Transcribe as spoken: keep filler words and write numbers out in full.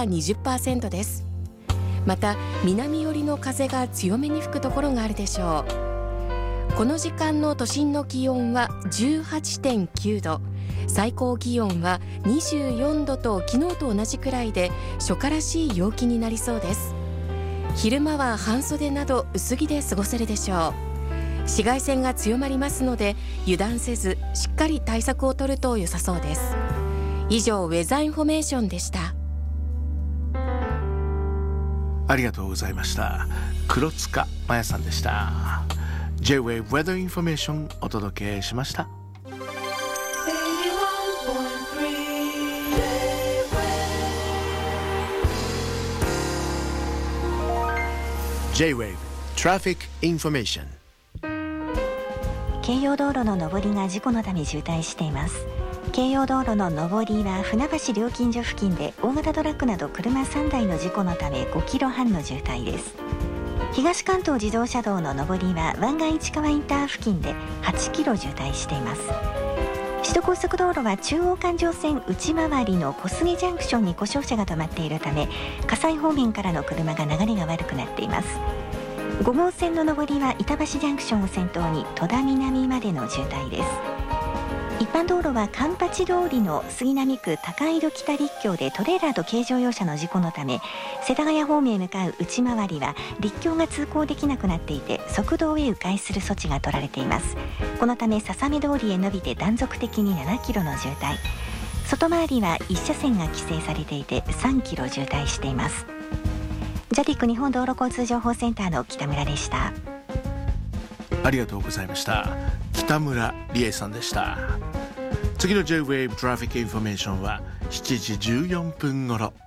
は にじゅっパーセント です。また南寄りの風が強めに吹くところがあるでしょう。この時間の都心の気温は じゅうはちてんきゅうど、最高気温はにじゅうよんどと昨日と同じくらいで初夏らしい陽気になりそうです。昼間は半袖など薄着で過ごせるでしょう。紫外線が強まりますので油断せずしっかり対策を取ると良さそうです。以上ウェザーインフォメーションでした。 ありがとうございました。黒塚真也さんでした。 J-Wave Weather Information お届けしました。J-Wave Traffic Information。 京葉道路の上りが事故のため渋滞しています。京葉道路の上りは船橋料金所付近で大型トラックなど車さんだいの事故のためごキロはんの渋滞です。東関東自動車道の上りは湾岸市川インター付近ではちキロ渋滞しています。首都高速道路は中央環状線内回りの小菅ジャンクションに故障車が止まっているため葛西方面からの車が流れが悪くなっています。ご号線の上りは板橋ジャンクションを先頭に戸田南までの渋滞です。一般道路は環八通りの杉並区高井戸北陸橋でトレーラーと軽乗用車の事故のため世田谷方面へ向かう内回りは陸橋が通行できなくなっていて側道へ迂回する措置が取られています。このため笹目通りへ伸びて断続的にななキロの渋滞、外回りはいち車線が規制されていてさんキロ渋滞しています。ジャティック日本道路交通情報センターの北村でした。 ありがとうございました。北村理恵さんでした。次の J-Wave Traffic Information はしちじじゅうよんぷん頃。